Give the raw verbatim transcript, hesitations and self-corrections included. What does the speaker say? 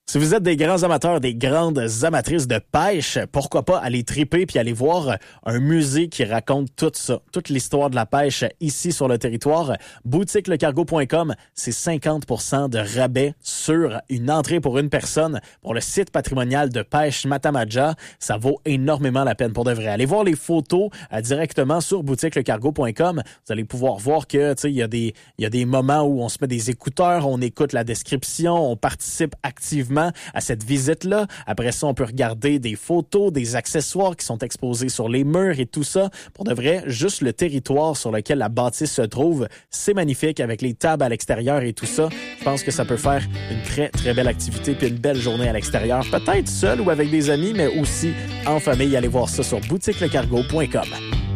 Si vous êtes des grands amateurs, des grandes amatrices de pêche, pourquoi pas aller triper puis aller voir un musée qui raconte tout ça, toute l'histoire de la pêche ici sur le territoire. boutique le cargo point com, c'est cinquante pour cent de rabais sur une entrée pour une personne pour le site patrimonial de pêche Matamaja. Ça vaut énormément la peine pour de vrai. Allez voir les photos euh, directement sur boutique le cargo point com. Vous allez pouvoir voir que, tu sais, il y a des il y a des moments où on se met des écouteurs, on écoute la description, on participe activement à cette visite-là. Après ça, on peut regarder des photos, des accessoires qui sont exposés sur les murs et tout ça. Pour de vrai, juste le territoire sur lequel la bâtisse se trouve, c'est magnifique avec les tables à l'extérieur et tout ça. Je pense que ça peut faire une très, très belle activité puis une belle journée à l'extérieur. Peut-être seul ou avec des amis, mais aussi en famille. Allez voir ça sur boutique le cargo point com.